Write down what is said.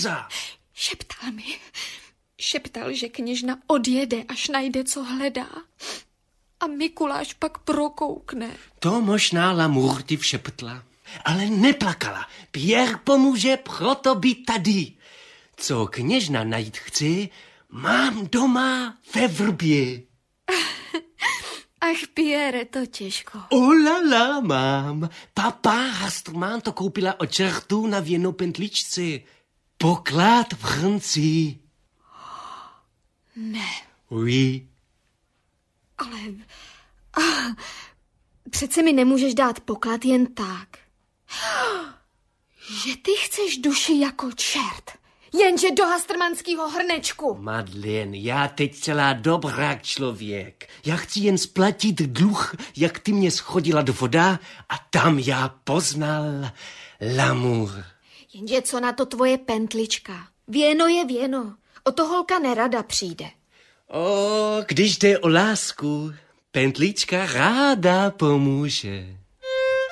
Tereza! Šeptal, že kněžna odjede, až najde, co hledá. A Mikuláš pak prokoukne. To možná Lamour ti všeptla, ale neplakala. Pierre pomůže proto být tady. Co kněžna najít chci, mám doma ve vrbě. Ach, Pierre, to těžko. Olala, mám. Papa Hastrman to koupila od čertů na věnou pentličci. Poklad v hrnci. Ne. Oui. Ale... přece mi nemůžeš dát poklad jen tak. Že ty chceš duši jako čert. Jenže do hastrmanského hrnečku. Madeleine, já teď celá dobrák člověk. Já chci jen splatit dluh, jak ty mě schodila do voda a tam já poznal Lamour. Jenže co na to tvoje pentlička? Věno je věno. O to holka nerada přijde. Když jde o lásku, pentlička ráda pomůže.